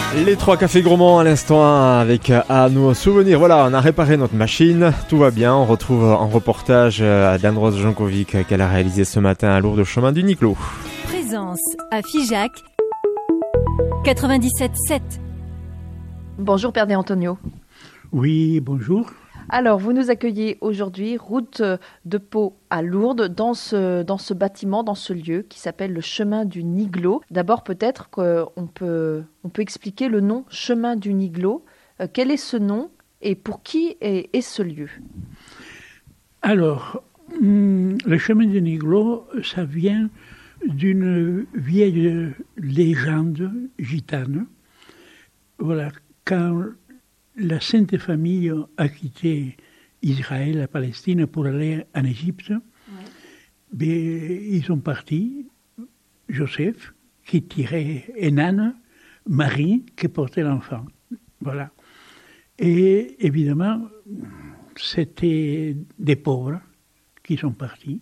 Les 3 cafés gourmands à l'instant avec à nos souvenirs. Voilà, on a réparé notre machine, tout va bien. On retrouve en reportage d'Andros Jankovic qu'elle a réalisé ce matin à Lourdes, chemin du Niclot. Présence à Figeac 97.7. Bonjour Père De Antonio. Oui, bonjour. Alors, vous nous accueillez aujourd'hui, route de Pau à Lourdes, dans ce bâtiment, dans ce lieu qui s'appelle le chemin du Niglo. D'abord, peut-être qu'on peut expliquer le nom chemin du Niglo. Quel est ce nom et pour qui est ce lieu? Alors, le chemin du Niglo, ça vient d'une vieille légende gitane. Voilà, quand la Sainte Famille a quitté Israël, la Palestine, pour aller en Égypte. Ouais. Ils sont partis, Joseph, qui tirait un âne, Marie, qui portait l'enfant. Voilà. Et évidemment, c'était des pauvres qui sont partis.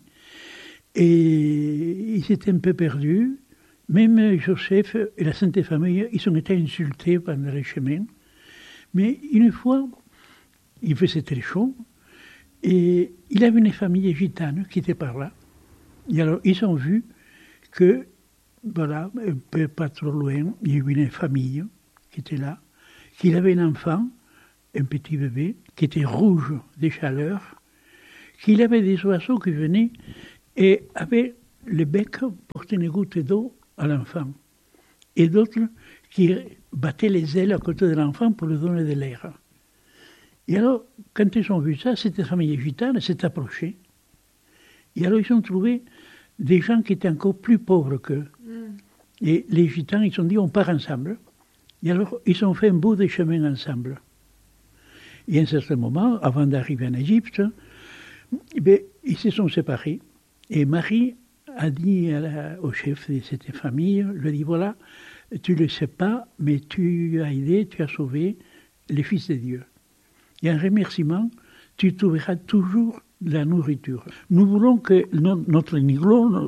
Et ils étaient un peu perdus. Même Joseph et la Sainte Famille, ils ont été insultés pendant le chemin. Mais une fois, il faisait très chaud, et il avait une famille gitane qui était par là. Et alors, ils ont vu que, voilà, un peu pas trop loin, il y avait une famille qui était là, qu'il avait un enfant, un petit bébé, qui était rouge de chaleur, qu'il avait des oiseaux qui venaient et avaient le bec porté une goutte d'eau à l'enfant. Et d'autres qui battaient les ailes à côté de l'enfant pour lui donner de l'air. Et alors, quand ils ont vu ça, cette famille gitane s'est approchée. Et alors, ils ont trouvé des gens qui étaient encore plus pauvres qu'eux. Et les gitans, ils se sont dit, on part ensemble. Et alors, ils ont fait un bout de chemin ensemble. Et à un certain moment, avant d'arriver en Égypte, ils se sont séparés. Et Marie a dit au chef de cette famille, lui a dit, voilà, tu ne le sais pas, mais tu as aidé, tu as sauvé les fils de Dieu. Et en remerciement, tu trouveras toujours de la nourriture. Nous voulons que notre Niglo,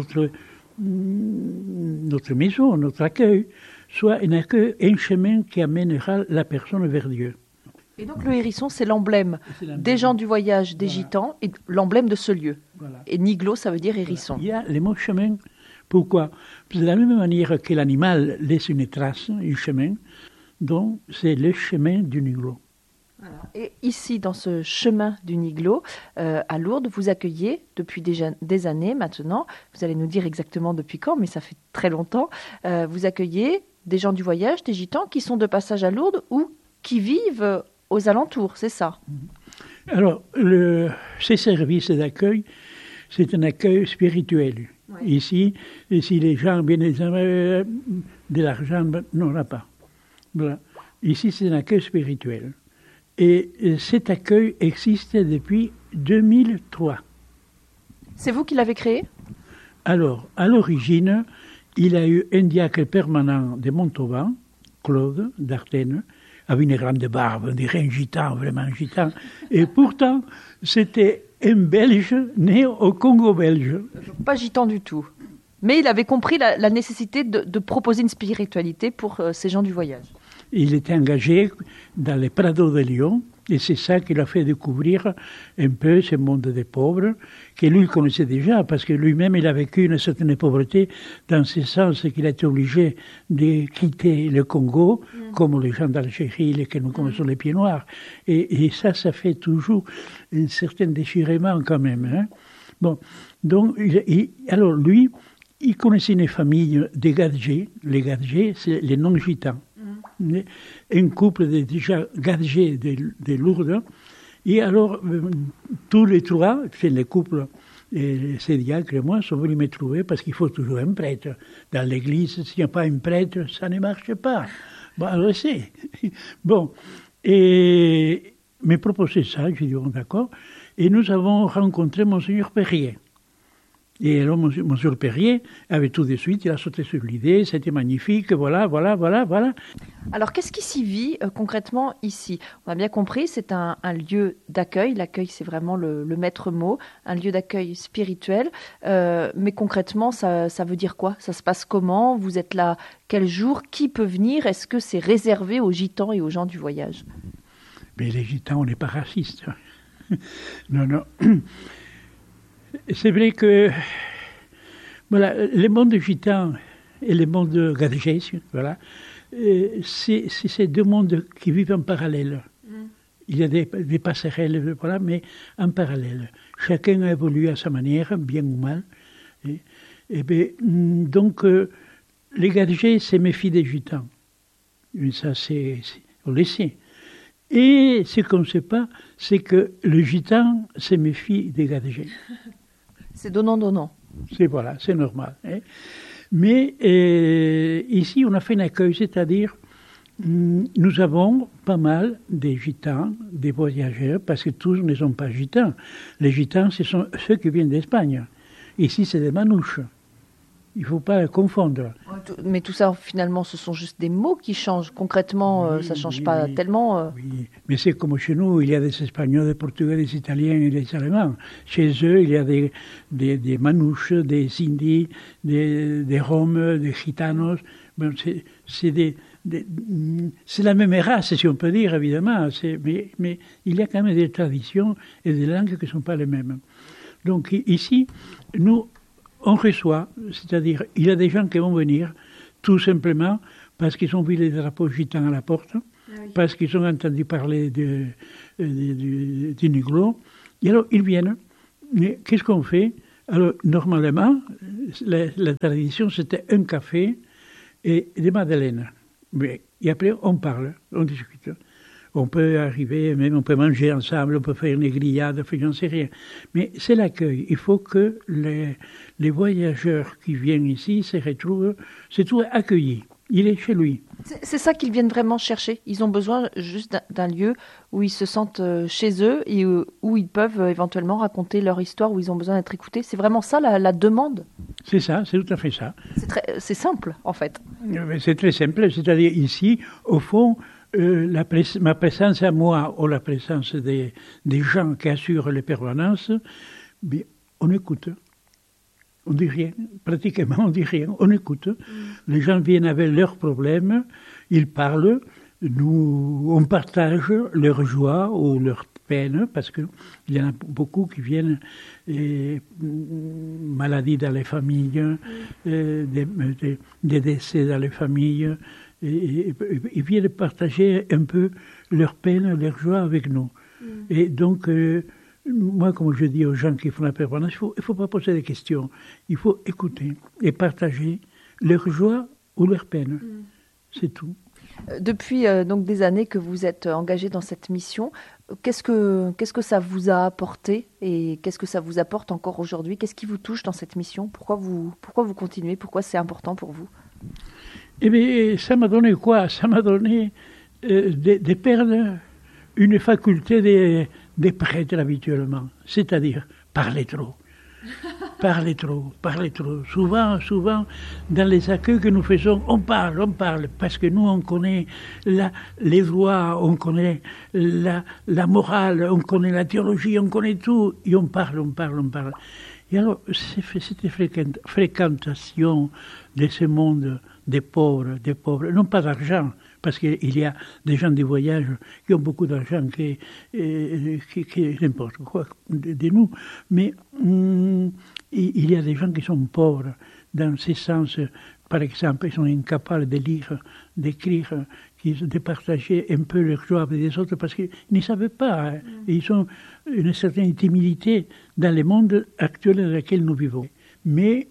notre maison, notre accueil, soit un accueil, un chemin qui amènera la personne vers Dieu. Et donc le hérisson, c'est l'emblème des gens du voyage, des gitans, et l'emblème de ce lieu. Voilà. Et Niglo, ça veut dire hérisson. Voilà. Il y a le mot chemin. Pourquoi? De la même manière que l'animal laisse une trace, un chemin, donc c'est le chemin du Niglo. Voilà. Et ici, dans ce chemin du Niglo, à Lourdes, vous accueillez depuis déjà des années maintenant, vous allez nous dire exactement depuis quand, mais ça fait très longtemps, vous accueillez des gens du voyage, des gitans qui sont de passage à Lourdes ou qui vivent aux alentours, c'est ça? Alors, ces services d'accueil, c'est un accueil spirituel. Ouais. Ici, si les gens viennent de l'argent, non, là pas. Voilà. Ici, c'est un accueil spirituel. Et cet accueil existe depuis 2003. C'est vous qui l'avez créé? Alors, à l'origine, il y a eu un diacre permanent de Montauban, Claude d'Artenne, avec une grande barbe, on dirait un gitan, vraiment un gitan. Et pourtant, c'était un Belge né au Congo belge. Pas gitan du tout. Mais il avait compris la nécessité de proposer une spiritualité pour ces gens du voyage. Il était engagé dans les Prados de Lyon, et c'est ça qui l'a fait découvrir un peu ce monde des pauvres, que lui connaissait déjà, parce que lui-même, il a vécu une certaine pauvreté, dans ce sens qu'il a été obligé de quitter le Congo, comme les gens d'Algérie, que nous connaissons les pieds noirs. Et ça fait toujours un certain déchirement quand même. Hein. Bon, donc, alors lui, il connaissait une famille de gadgets. Les gadgets, c'est les non-gitans. Un couple de déjà gadgets de Lourdes. Et alors, tous les trois, c'est le couple, ces diacres et moi, sont venus me trouver parce qu'il faut toujours un prêtre. Dans l'église, s'il n'y a pas un prêtre, ça ne marche pas. Bon, alors c'est. Bon, et me proposer ça, j'ai dit, bon, d'accord. Et nous avons rencontré Monseigneur Perrier. Et alors, monsieur le Perrier avait tout de suite, il a sauté sur l'idée, c'était magnifique, voilà. Alors, qu'est-ce qui s'y vit concrètement ici? On a bien compris, c'est un lieu d'accueil. L'accueil, c'est vraiment le maître mot, un lieu d'accueil spirituel. Mais concrètement, ça veut dire quoi? Ça se passe comment? Vous êtes là quel jour? Qui peut venir? Est-ce que c'est réservé aux gitans et aux gens du voyage? Mais les gitans, on n'est pas racistes. Non. C'est vrai que voilà, le monde gitan et le monde gadgès, voilà, c'est deux mondes qui vivent en parallèle. Il y a des passerelles, voilà, mais en parallèle. Chacun a évolué à sa manière, bien ou mal. Donc, les gadgets se méfient des gitans. Et ça, on le sait. Et ce qu'on ne sait pas, c'est que le gitan se méfie des gadgets. C'est donnant-donnant. C'est normal. Hein. Mais ici, on a fait un accueil, c'est-à-dire, nous avons pas mal des gitans, des voyageurs, parce que tous ne sont pas gitans. Les gitans, ce sont ceux qui viennent d'Espagne. Ici, c'est des manouches. Il ne faut pas confondre. Mais tout ça, finalement, ce sont juste des mots qui changent. Concrètement, ça ne change pas tellement. Oui, mais c'est comme chez nous, il y a des Espagnols, des Portugais, des Italiens et des Allemands. Chez eux, il y a des manouches, des Indis, des Roms, des Gitanos. Bon, c'est la même race, si on peut dire, évidemment. Mais il y a quand même des traditions et des langues qui ne sont pas les mêmes. Donc ici, nous... on reçoit, c'est-à-dire, il y a des gens qui vont venir, tout simplement, parce qu'ils ont vu les drapeaux gitans à la porte, parce qu'ils ont entendu parler du Niglo, et alors ils viennent. Mais qu'est-ce qu'on fait? Alors, normalement, la tradition, c'était un café et des madeleines. Et après, on parle, on discute. On peut arriver, même on peut manger ensemble, on peut faire une grillade, j'en sais rien. Mais c'est l'accueil. Il faut que les voyageurs qui viennent ici se retrouvent accueillis. Il est chez lui. C'est ça qu'ils viennent vraiment chercher. Ils ont besoin juste d'un lieu où ils se sentent chez eux et où ils peuvent éventuellement raconter leur histoire, où ils ont besoin d'être écoutés. C'est vraiment ça la demande. C'est ça, c'est tout à fait ça. C'est simple, en fait. C'est très simple. C'est-à-dire ici, au fond, ma présence à moi ou la présence des gens qui assurent les permanences, mais on écoute. On dit rien, pratiquement on dit rien, on écoute. Les gens viennent avec leurs problèmes, ils parlent, on partage leur joie ou leur peine, parce qu'il y en a beaucoup qui viennent, maladies dans les familles, des décès dans les familles, et ils viennent partager un peu leur peine, leur joie avec nous. Et donc, moi, comme je dis aux gens qui font la permanence, il ne faut pas poser des questions. Il faut écouter et partager leur joie ou leur peine. C'est tout. Depuis donc des années que vous êtes engagé dans cette mission, qu'est-ce que ça vous a apporté et qu'est-ce que ça vous apporte encore aujourd'hui? Qu'est-ce qui vous touche dans cette mission? Pourquoi vous continuez? Pourquoi c'est important pour vous? Eh bien, ça m'a donné quoi? Ça m'a donné de perdre une faculté des prêtres habituellement, c'est-à-dire parler trop. Parler trop. Souvent, dans les accueils que nous faisons, on parle, parce que nous, on connaît les lois, on connaît la morale, on connaît la théologie, on connaît tout, et on parle. Et alors, cette fréquentation de ce monde des pauvres, non pas d'argent, parce qu'il y a des gens du voyage qui ont beaucoup d'argent, qui n'importe quoi de nous, mais il y a des gens qui sont pauvres, dans ce sens, par exemple, ils sont incapables de lire, d'écrire, de partager un peu leur joie avec les autres, parce qu'ils ne savent pas, hein. Ils ont une certaine timidité dans le monde actuel dans lequel nous vivons. Mais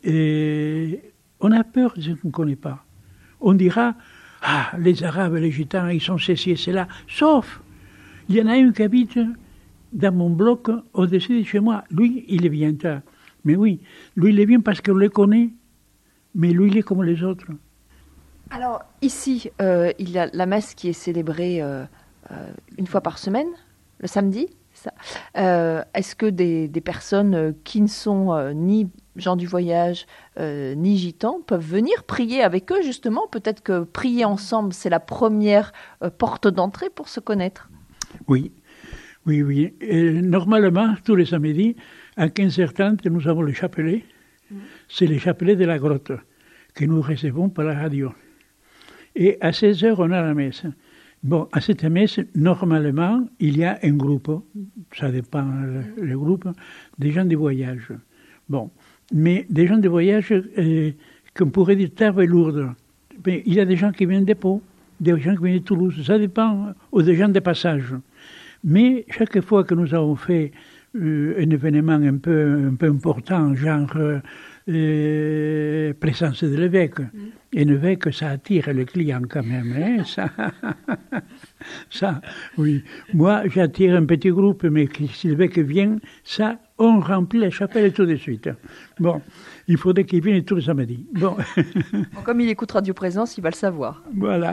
on a peur de ce qu'on ne connaît pas. On dira, les Arabes, les Gitans, ils sont ceci et cela. Sauf, il y en a un qui habite dans mon bloc au-dessus de chez moi. Lui, il est bien tard. Mais oui, lui, il est bien parce qu'on le connaît. Mais lui, il est comme les autres. Alors, ici, il y a la messe qui est célébrée une fois par semaine, le samedi. Ça. Est-ce que des personnes qui ne sont ni gens du voyage ni gitans peuvent venir prier avec eux, justement. Peut-être que prier ensemble, c'est la première porte d'entrée pour se connaître. Oui. Et normalement, tous les samedis, à 15h30, nous avons le chapelet. C'est le chapelet de la grotte que nous recevons par la radio. Et à 16h, on a la messe. Bon, à cette messe, normalement, il y a un groupe, ça dépend le groupe, des gens de voyage. Bon, mais des gens de voyage qu'on pourrait dire Tarbes et Lourdes. Mais il y a des gens qui viennent de Pau, des gens qui viennent de Toulouse, ça dépend, ou des gens de passage. Mais chaque fois que nous avons fait un événement un peu important, genre présence de l'évêque, et l'évêque, ça attire le client quand même. Hein, ça, oui. Moi, j'attire un petit groupe, mais si l'évêque vient, ça, on remplit la chapelle tout de suite. Bon, il faudrait qu'il vienne tous les samedis. Bon. Comme il écoute Radio Présence, il va le savoir. Voilà.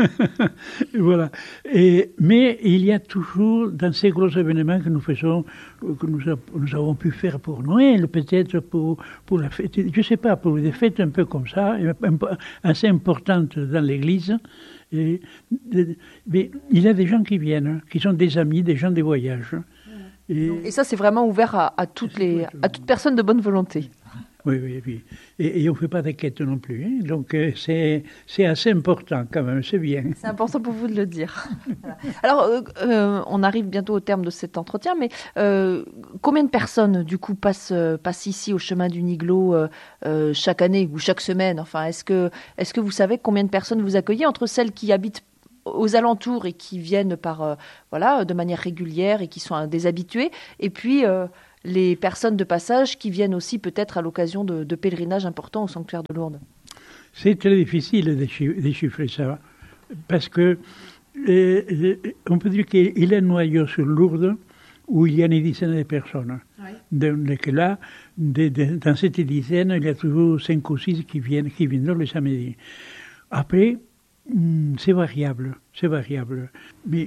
Voilà. Mais il y a toujours, dans ces gros événements que nous faisons, que nous avons pu faire pour Noël, peut-être pour la fête, je ne sais pas, pour des fêtes un peu comme ça, assez importantes dans l'église. Mais il y a des gens qui viennent, qui sont des amis, des gens de voyage. Et ça, c'est vraiment ouvert à toute personne de bonne volonté. Oui. Et on ne fait pas d'enquête non plus. Hein. Donc, c'est assez important quand même, c'est bien. C'est important pour vous de le dire. Alors, on arrive bientôt au terme de cet entretien, mais combien de personnes, du coup, passent ici au chemin du Niglo chaque année ou chaque semaine? Enfin, est-ce que vous savez combien de personnes vous accueillez, entre celles qui habitent aux alentours et qui viennent de manière régulière et qui sont des habitués, et puis les personnes de passage qui viennent aussi peut-être à l'occasion de pèlerinages importants au sanctuaire de Lourdes? C'est très difficile de déchiffrer ça, parce que on peut dire qu'il y a un noyau sur Lourdes où il y a une dizaine de personnes. Oui. Donc là, dans cette dizaine, il y a toujours 5 ou 6 qui viendront le samedi. Après, c'est variable. Mais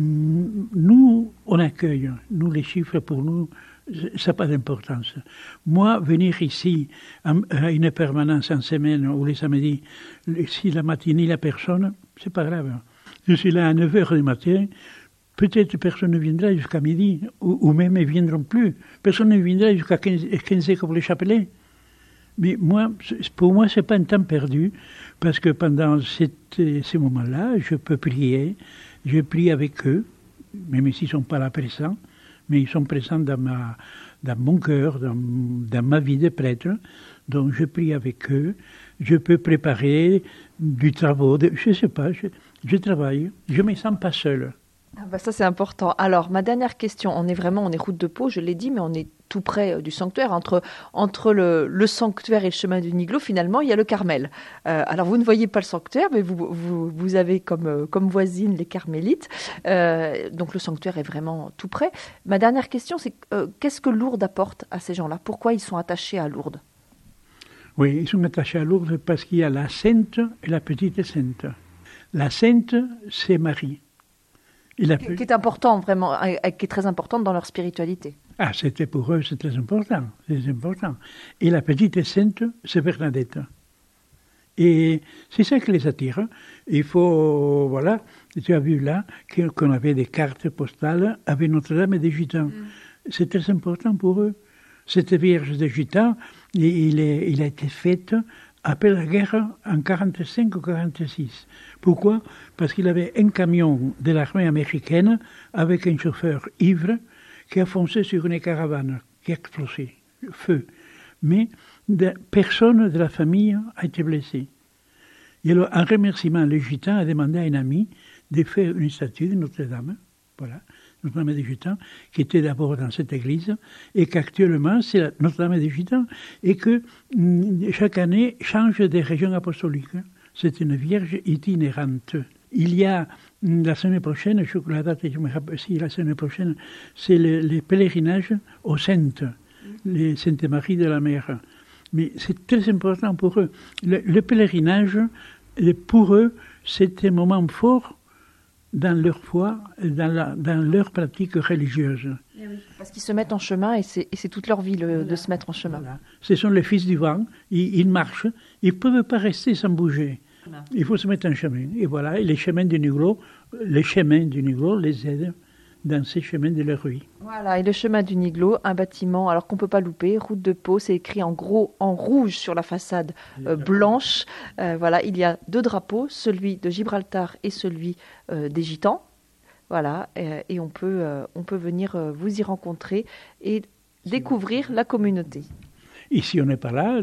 nous, on accueille. Nous, les chiffres, pour nous, ça n'a pas d'importance. Moi, venir ici à une permanence en semaine ou les samedis, si la matinée, la personne, c'est pas grave. Je suis là à 9h du matin, peut-être personne ne viendra jusqu'à midi, ou même ils ne viendront plus. Personne ne viendra jusqu'à 15h pour les chapelets. Mais pour moi, ce n'est pas un temps perdu, parce que pendant ces moments-là, je peux prier, je prie avec eux, même s'ils ne sont pas là présents, mais ils sont présents dans mon cœur, dans ma vie de prêtre. Donc je prie avec eux, je peux préparer du travail, je ne sais pas, je travaille, je ne me sens pas seul. Ça, c'est important. Alors, ma dernière question, on est route de Pau, je l'ai dit, mais on est tout près du sanctuaire. Entre le sanctuaire et le chemin du Niglo, finalement, il y a le Carmel. Alors, vous ne voyez pas le sanctuaire, mais vous avez comme voisine les carmélites. Donc, le sanctuaire est vraiment tout près. Ma dernière question, c'est qu'est-ce que Lourdes apporte à ces gens-là? Pourquoi ils sont attachés à Lourdes? Oui, ils sont attachés à Lourdes parce qu'il y a la Sainte et la Petite Sainte. La Sainte, c'est Marie. Qui est important, vraiment, qui est très importante dans leur spiritualité. Ah, c'était pour eux, c'est très important. Et la Petite Sainte, c'est Bernadette. Et c'est ça qui les attire. Il faut, voilà, tu as vu là qu'on avait des cartes postales avec Notre-Dame des Gitans. C'est très important pour eux. Cette Vierge des Gitans, il a été faite après la guerre en 1945 ou 1946. Pourquoi? Parce qu'il avait un camion de l'armée américaine avec un chauffeur ivre qui a foncé sur une caravane, qui a explosé, feu. Mais personne de la famille a été blessé. Et alors, en remerciement, le gitan a demandé à un ami de faire une statue de Notre-Dame, voilà, Notre-Dame des Gitans, qui était d'abord dans cette église, et qu'actuellement, c'est Notre-Dame des Gitans, et que chaque année change de région apostolique. C'est une vierge itinérante. Il y a la semaine prochaine, la date, je me rappelle, si la semaine prochaine, c'est le pèlerinage aux Saintes, les Sainte Marie de la Mer. Mais c'est très important pour eux. Le pèlerinage, pour eux, c'est un moment fort dans leur foi, dans leur pratique religieuse. Parce qu'ils se mettent en chemin et c'est toute leur vie de se mettre en chemin. Voilà. Ce sont les fils du vent, ils marchent, ils ne peuvent pas rester sans bouger. Il faut se mettre en chemin. Et voilà, et les chemins du Niglo les aident dans ces chemins de leur vie. Voilà, et le chemin du Niglo, un bâtiment, alors qu'on ne peut pas louper, route de Pau, c'est écrit en gros, en rouge sur la façade blanche. Voilà, il y a 2 drapeaux, celui de Gibraltar et celui des Gitans. Voilà, et on peut venir vous y rencontrer et découvrir la communauté. Et si on n'est pas là,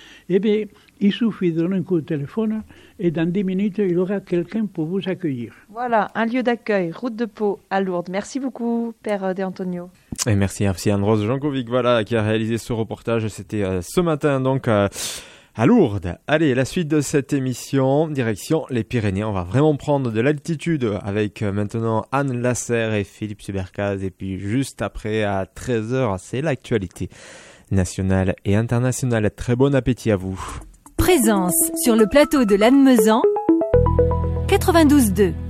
il suffit de donner un coup de téléphone et dans 10 minutes, il y aura quelqu'un pour vous accueillir. Voilà, un lieu d'accueil, route de Pau à Lourdes. Merci beaucoup, Père De Antonio. Et merci à Andros Jankovic, voilà, qui a réalisé ce reportage. C'était ce matin, donc, à Lourdes. Allez, la suite de cette émission, direction les Pyrénées. On va vraiment prendre de l'altitude avec maintenant Anne Lasserre et Philippe Subercaz. Et puis juste après, à 13h, c'est l'actualité nationale et internationale. Très bon appétit à vous. Présence sur le plateau de Lannemezan, 92.2.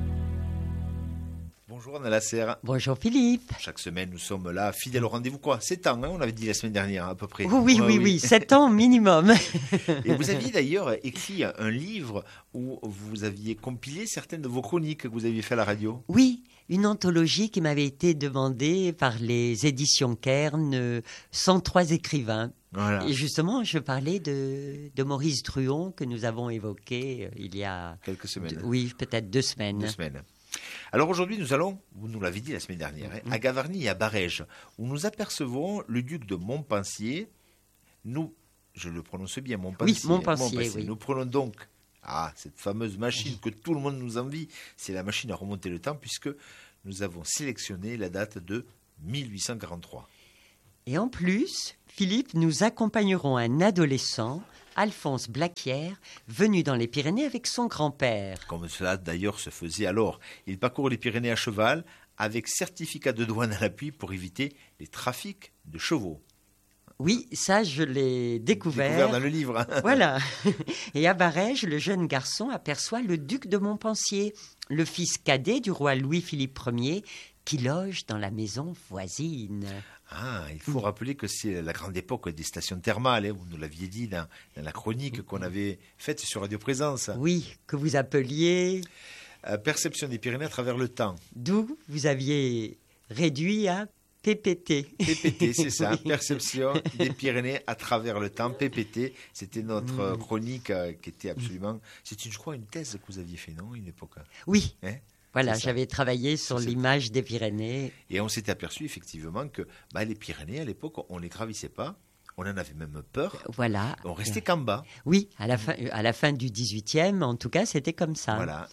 Bonjour Anne Lasserre. Bonjour Philippe. Chaque semaine, nous sommes là, fidèles au rendez-vous. 7 ans, on avait dit la semaine dernière à peu près. Oui, 7 ans minimum. Et vous aviez d'ailleurs écrit un livre où vous aviez compilé certaines de vos chroniques que vous aviez fait à la radio. Oui, une anthologie qui m'avait été demandée par les éditions Kern, 103 écrivains. Voilà. Et justement, je parlais de Maurice Druon que nous avons évoqué il y a... Quelques semaines. Oui, peut-être 2 semaines. 2 semaines. Alors aujourd'hui, nous allons, vous nous l'avez dit la semaine dernière, à Gavarnie et à Barèges, où nous apercevons le duc de Montpensier. Nous, je le prononce bien, Montpensier. Oui, Montpensier, oui. Nous prenons donc cette fameuse machine que tout le monde nous envie. C'est la machine à remonter le temps, puisque nous avons sélectionné la date de 1843. Et en plus, Philippe, nous accompagnerons un adolescent, Alphonse Blaquière, venu dans les Pyrénées avec son grand-père. Comme cela d'ailleurs se faisait alors. Il parcourt les Pyrénées à cheval avec certificat de douane à l'appui pour éviter les trafics de chevaux. Oui, ça je l'ai découvert dans le livre. Voilà. Et à Barèges, le jeune garçon aperçoit le duc de Montpensier, le fils cadet du roi Louis-Philippe Ier, qui loge dans la maison voisine. Il faut rappeler que c'est la grande époque des stations thermales, vous nous l'aviez dit dans la chronique qu'on avait faite sur Radio Présence. Oui, que vous appeliez... Perception des Pyrénées à travers le temps. D'où vous aviez réduit à PPT. PPT, c'est ça, Oui. Perception des Pyrénées à travers le temps, PPT. C'était notre chronique qui était absolument... C'est, je crois, une thèse que vous aviez fait, non, une époque. Oui. Voilà, C'est ça. j'avais travaillé sur l'image des Pyrénées. Et on s'était aperçu effectivement que les Pyrénées, à l'époque, on ne les gravissait pas. On en avait même peur. Voilà. On restait qu'en bas. Oui, à la fin du 18e, en tout cas, c'était comme ça. Voilà.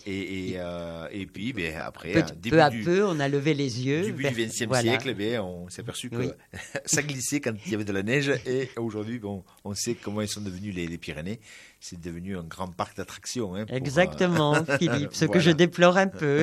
Et puis, après, Peu à peu, on a levé les yeux. début du XXe Voilà. siècle, on s'est aperçu que Oui. ça glissait quand il y avait de la neige. Et aujourd'hui, on sait comment ils sont devenus les Pyrénées. C'est devenu un grand parc d'attractions. Exactement, Philippe, ce que Voilà. je déplore un peu.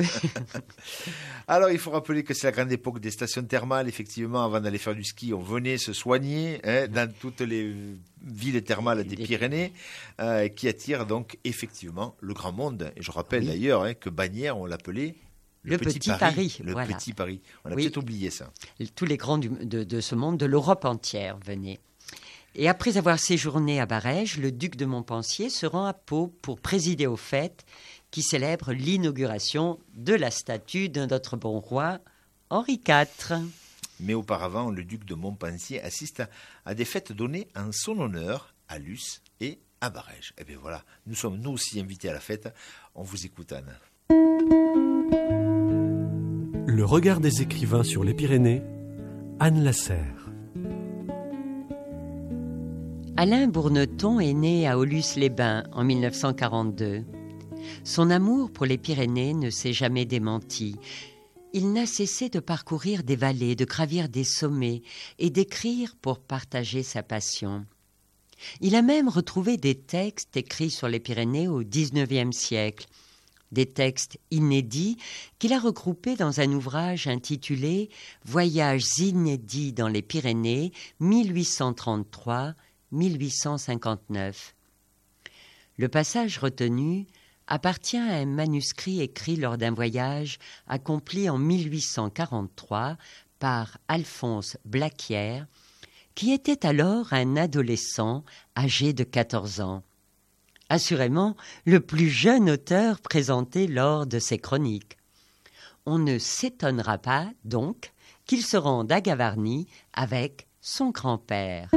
Alors, il faut rappeler que c'est la grande époque des stations thermales. Effectivement, avant d'aller faire du ski, on venait se soigner dans toutes les villes thermales des Pyrénées, qui attirent donc effectivement le grand monde. Et je rappelle d'ailleurs que Bagnères, on l'appelait Le Petit Paris, Le voilà. Petit Paris. On a Oui. peut-être oublié ça. Tous les grands de ce monde, de l'Europe entière, venaient. Et après avoir séjourné à Barèges, le duc de Montpensier se rend à Pau pour présider aux fêtes qui célèbrent l'inauguration de la statue de notre bon roi Henri IV. Mais auparavant, le duc de Montpensier assiste à des fêtes données en son honneur à Luce et à Barèges. Et bien voilà, nous sommes nous aussi invités à la fête. On vous écoute, Anne. Le regard des écrivains sur les Pyrénées, Anne Lasserre. Alain Bourneton est né à Aulus-les-Bains en 1942. Son amour pour les Pyrénées ne s'est jamais démenti. Il n'a cessé de parcourir des vallées, de gravir des sommets et d'écrire pour partager sa passion. Il a même retrouvé des textes écrits sur les Pyrénées au XIXe siècle, des textes inédits qu'il a regroupés dans un ouvrage intitulé « Voyages inédits dans les Pyrénées 1833-1859 ». Le passage retenu appartient à un manuscrit écrit lors d'un voyage accompli en 1843 par Alphonse Blaquière, qui était alors un adolescent âgé de 14 ans. Assurément, le plus jeune auteur présenté lors de ces chroniques. On ne s'étonnera pas, donc, qu'il se rende à Gavarnie avec son grand-père.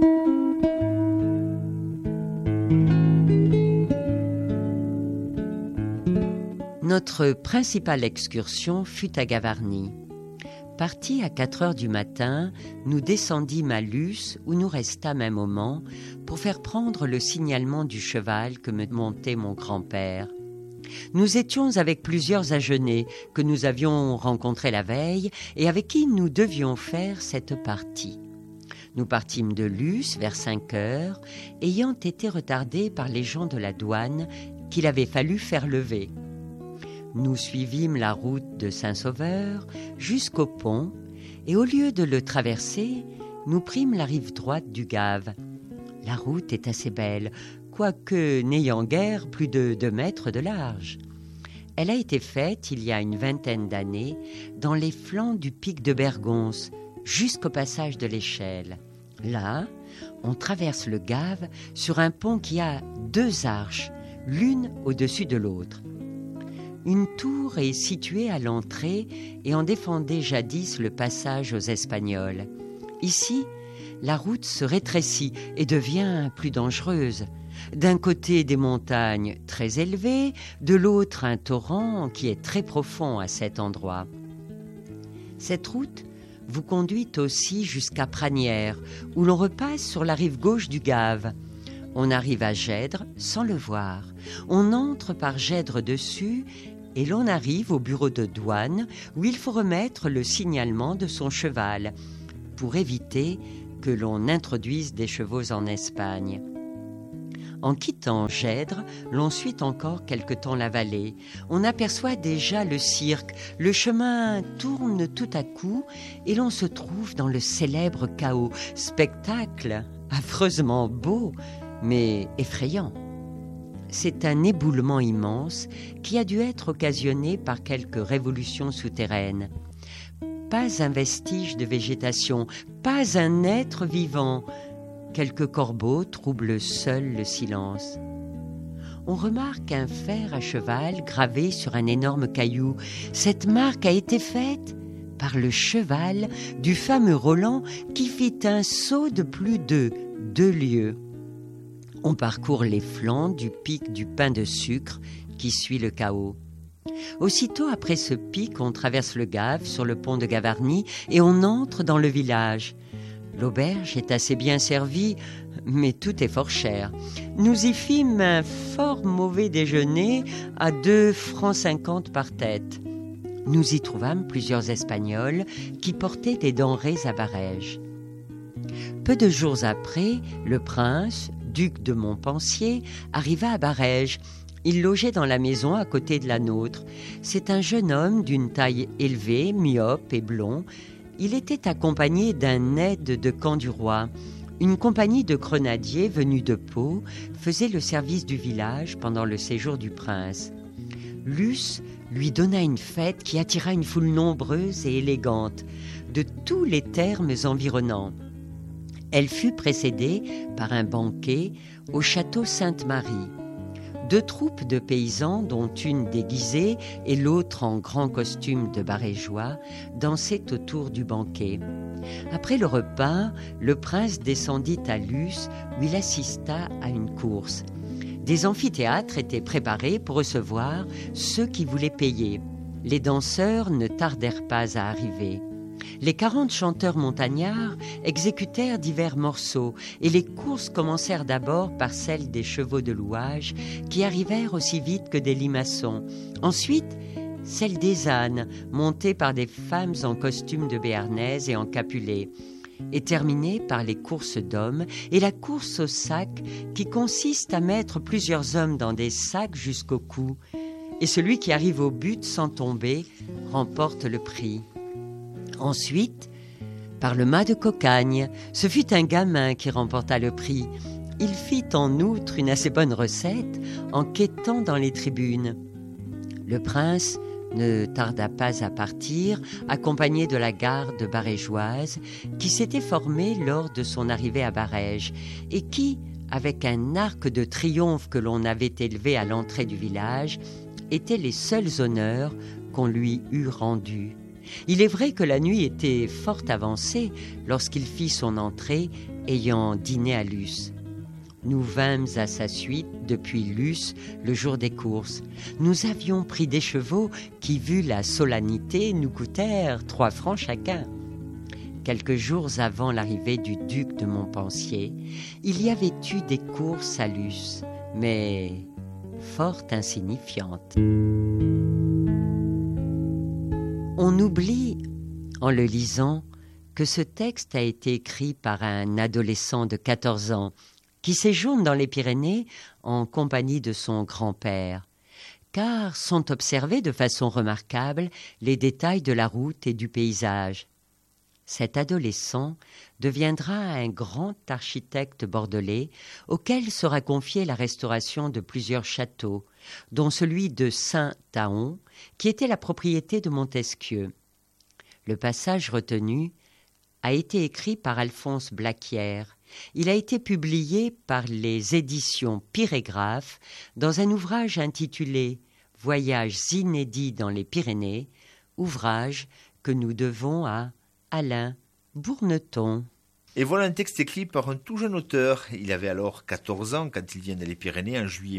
Notre principale excursion fut à Gavarnie. Partis à 4 heures du matin, nous descendîmes à Luce où nous restâmes un moment pour faire prendre le signalement du cheval que me montait mon grand-père. Nous étions avec plusieurs agenais que nous avions rencontrés la veille et avec qui nous devions faire cette partie. Nous partîmes de Luce vers 5 heures, ayant été retardés par les gens de la douane qu'il avait fallu faire lever. Nous suivîmes la route de Saint-Sauveur jusqu'au pont et au lieu de le traverser, nous prîmes la rive droite du Gave. La route est assez belle, quoique n'ayant guère plus de 2 mètres de large. Elle a été faite il y a une vingtaine d'années dans les flancs du pic de Bergonce, jusqu'au passage de l'Échelle. Là, on traverse le Gave sur un pont qui a 2 arches, l'une au-dessus de l'autre. Une tour est située à l'entrée et en défendait jadis le passage aux Espagnols. Ici, la route se rétrécit et devient plus dangereuse. D'un côté des montagnes très élevées, de l'autre un torrent qui est très profond à cet endroit. Cette route vous conduit aussi jusqu'à Pranières, où l'on repasse sur la rive gauche du Gave. On arrive à Gèdre sans le voir. On entre par Gèdre dessus et l'on arrive au bureau de douane où il faut remettre le signalement de son cheval pour éviter que l'on introduise des chevaux en Espagne. En quittant Gèdre, l'on suit encore quelque temps la vallée. On aperçoit déjà le cirque. Le chemin tourne tout à coup et l'on se trouve dans le célèbre chaos. Spectacle affreusement beau, mais effrayant. C'est un éboulement immense qui a dû être occasionné par quelques révolutions souterraines. Pas un vestige de végétation, pas un être vivant. Quelques corbeaux troublent seuls le silence. On remarque un fer à cheval gravé sur un énorme caillou. Cette marque a été faite par le cheval du fameux Roland qui fit un saut de plus de 2 lieues. On parcourt les flancs du pic du pain de sucre qui suit le chaos. Aussitôt après ce pic, on traverse le Gave sur le pont de Gavarnie et on entre dans le village. L'auberge est assez bien servie, mais tout est fort cher. Nous y fîmes un fort mauvais déjeuner à 2,50 francs par tête. Nous y trouvâmes plusieurs Espagnols qui portaient des denrées à barège. Peu de jours après, le prince, duc de Montpensier, arriva à Barège. Il logeait dans la maison à côté de la nôtre. C'est un jeune homme d'une taille élevée, myope et blond. Il était accompagné d'un aide de camp du roi. Une compagnie de grenadiers venus de Pau faisait le service du village pendant le séjour du prince. Luce lui donna une fête qui attira une foule nombreuse et élégante de tous les termes environnants. Elle fut précédée par un banquet au château Sainte-Marie. 2 troupes de paysans, dont une déguisée et l'autre en grand costume de barégeois, dansaient autour du banquet. Après le repas, le prince descendit à Luce où il assista à une course. Des amphithéâtres étaient préparés pour recevoir ceux qui voulaient payer. Les danseurs ne tardèrent pas à arriver. Les 40 chanteurs montagnards exécutèrent divers morceaux et les courses commencèrent d'abord par celles des chevaux de louage qui arrivèrent aussi vite que des limaçons. Ensuite, celle des ânes, montées par des femmes en costume de béarnaise et en capulet, et terminée par les courses d'hommes et la course au sac qui consiste à mettre plusieurs hommes dans des sacs jusqu'au cou. Et celui qui arrive au but sans tomber remporte le prix. Ensuite, par le mât de cocagne, ce fut un gamin qui remporta le prix. Il fit en outre une assez bonne recette en quêtant dans les tribunes. Le prince ne tarda pas à partir, accompagné de la garde barégeoise qui s'était formée lors de son arrivée à Barège et qui, avec un arc de triomphe que l'on avait élevé à l'entrée du village, étaient les seuls honneurs qu'on lui eût rendus. Il est vrai que la nuit était fort avancée lorsqu'il fit son entrée, ayant dîné à Luce. Nous vînmes à sa suite depuis Luce le jour des courses. Nous avions pris des chevaux qui, vu la solennité, nous coûtèrent 3 francs chacun. Quelques jours avant l'arrivée du duc de Montpensier, il y avait eu des courses à Luce, mais fort insignifiantes. On oublie, en le lisant, que ce texte a été écrit par un adolescent de 14 ans qui séjourne dans les Pyrénées en compagnie de son grand-père, car sont observés de façon remarquable les détails de la route et du paysage. Cet adolescent deviendra un grand architecte bordelais auquel sera confiée la restauration de plusieurs châteaux, dont celui de Saint-Taon, qui était la propriété de Montesquieu. Le passage retenu a été écrit par Alphonse Blaquière. Il a été publié par les éditions Pyrégraphe dans un ouvrage intitulé « Voyages inédits dans les Pyrénées », ouvrage que nous devons à Alain Bourneton. Et voilà un texte écrit par un tout jeune auteur. Il avait alors 14 ans quand il vient dans les Pyrénées en juillet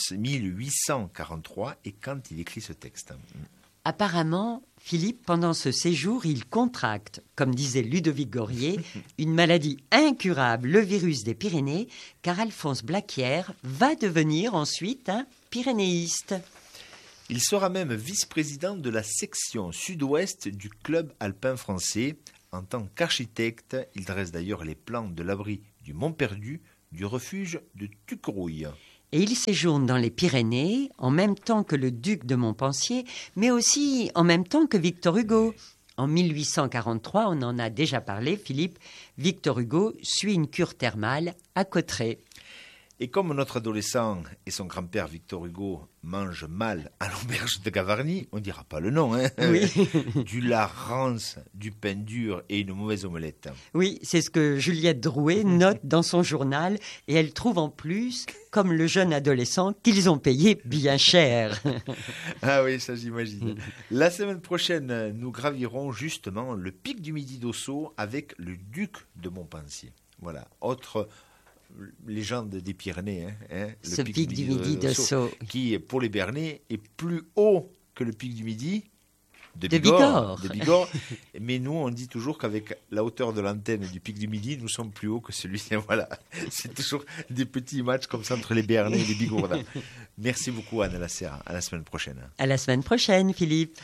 1843 et quand il écrit ce texte. Apparemment, Philippe, pendant ce séjour, il contracte, comme disait Ludovic Gorier, une maladie incurable, le virus des Pyrénées, car Alphonse Blaquière va devenir ensuite un pyrénéiste. Il sera même vice-président de la section sud-ouest du club alpin français. En tant qu'architecte, il dresse d'ailleurs les plans de l'abri du Mont-Perdu, du refuge de Tuquerouille. Et il séjourne dans les Pyrénées en même temps que le duc de Montpensier, mais aussi en même temps que Victor Hugo. En 1843, on en a déjà parlé, Philippe, Victor Hugo suit une cure thermale à Cauterets. Et comme notre adolescent et son grand-père Victor Hugo mangent mal à l'auberge de Gavarnie, on ne dira pas le nom, hein, oui. Du lard rance, du pain dur et une mauvaise omelette. Oui, c'est ce que Juliette Drouet note dans son journal, et elle trouve en plus, comme le jeune adolescent, qu'ils ont payé bien cher. Ah oui, ça j'imagine. La semaine prochaine, nous gravirons justement le pic du Midi d'Ossau avec le duc de Montpensier. Voilà, autre légende des Pyrénées. Ce pic du Midi d'Ossau. Qui, pour les Bernais, est plus haut que le pic du Midi de Bigorre. Mais nous, on dit toujours qu'avec la hauteur de l'antenne du pic du Midi, nous sommes plus hauts que celui-ci. Voilà, c'est toujours des petits matchs comme ça entre les Bernais et les Bigourdins. Merci beaucoup, Anne Lasserre. À la semaine prochaine. À la semaine prochaine, Philippe.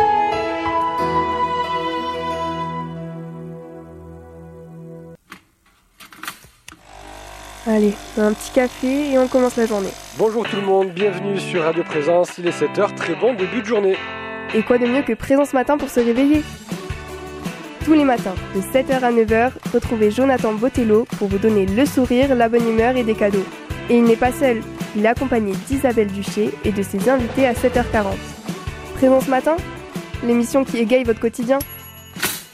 Allez, un petit café et on commence la journée. Bonjour tout le monde, bienvenue sur Radio Présence, il est 7h, très bon début de journée. Et quoi de mieux que Présence Matin pour se réveiller ? Tous les matins, de 7h à 9h, retrouvez Jonathan Botello pour vous donner le sourire, la bonne humeur et des cadeaux. Et il n'est pas seul, il est accompagné d'Isabelle Duché et de ses invités à 7h40. Présence Matin, l'émission qui égaye votre quotidien.